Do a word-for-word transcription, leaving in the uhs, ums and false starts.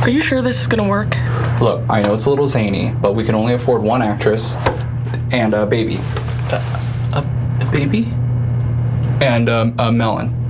Are you sure this is gonna work? Look, I know it's a little zany, but we can only afford one actress and a baby. A, a, a baby? And um, a melon.